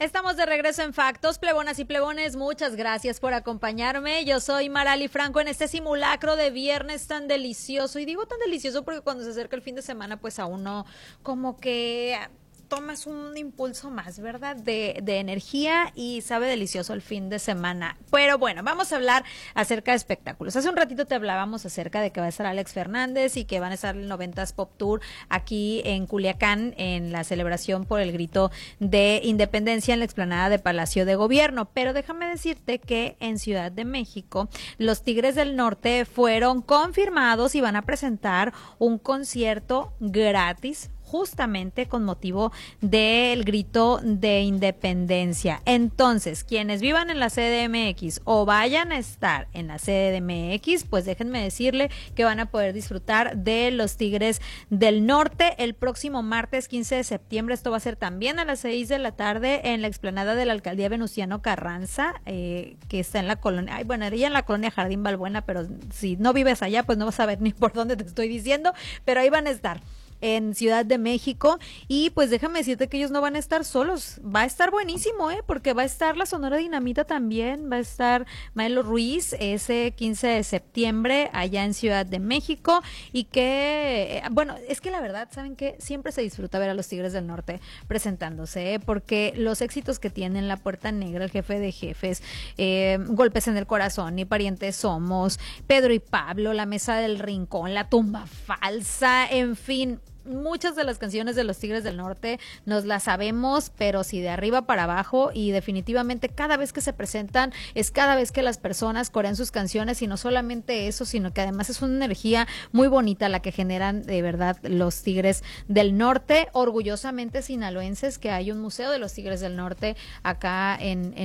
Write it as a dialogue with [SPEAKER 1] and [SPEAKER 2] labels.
[SPEAKER 1] Estamos de regreso en Factos, plebonas y plebones, muchas gracias por acompañarme. Yo soy Marali Franco en este simulacro de viernes tan delicioso, y digo tan delicioso porque cuando se acerca el fin de semana pues a uno como que tomas un impulso más, ¿verdad? De energía, y sabe delicioso el fin de semana. Pero bueno, vamos a hablar acerca de espectáculos. Hace un ratito te hablábamos acerca de que va a estar Alex Fernández y que van a estar el 90s Pop Tour aquí en Culiacán en la celebración por el grito de independencia en la explanada de Palacio de Gobierno. Pero déjame decirte que en Ciudad de México los Tigres del Norte fueron confirmados y van a presentar un concierto gratis justamente con motivo del grito de independencia. Entonces, quienes vivan en la CDMX o vayan a estar en la CDMX, pues déjenme decirle que van a poder disfrutar de los Tigres del Norte el próximo martes 15 de septiembre. Esto va a ser también a las 6 de la tarde en la explanada de la Alcaldía Venustiano Carranza, que está en la colonia, ella en la colonia Jardín Balbuena, pero si no vives allá, pues no vas a ver ni por dónde te estoy diciendo, pero ahí van a estar en Ciudad de México. Y pues déjame decirte que ellos no van a estar solos, va a estar buenísimo, porque va a estar la Sonora Dinamita también, va a estar Maelo Ruiz ese 15 de septiembre allá en Ciudad de México. Y que, bueno, es que la verdad, ¿saben qué? Siempre se disfruta ver a los Tigres del Norte presentándose, porque los éxitos que tienen La Puerta Negra, El Jefe de Jefes, Golpes en el Corazón, Ni Parientes Somos, Pedro y Pablo, La Mesa del Rincón, La Tumba Falsa, en fin, muchas de las canciones de los Tigres del Norte nos las sabemos, pero sí de arriba para abajo, y definitivamente cada vez que se presentan es cada vez que las personas corean sus canciones. Y no solamente eso, sino que además es una energía muy bonita la que generan de verdad los Tigres del Norte, orgullosamente sinaloenses, que hay un museo de los Tigres del Norte acá en